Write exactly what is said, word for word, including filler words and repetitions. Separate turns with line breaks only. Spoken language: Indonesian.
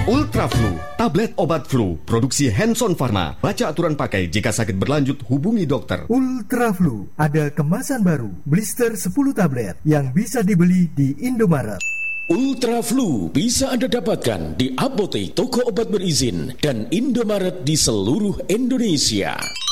Ultra Flu, tablet obat flu, produksi Hanson Pharma. Baca aturan pakai, jika sakit berlanjut hubungi dokter.
Ultra Flu, ada kemasan baru, blister sepuluh tablet yang bisa dibeli di Indomaret.
Ultra Flu bisa Anda dapatkan di apotek, toko obat berizin, dan Indomaret di seluruh Indonesia.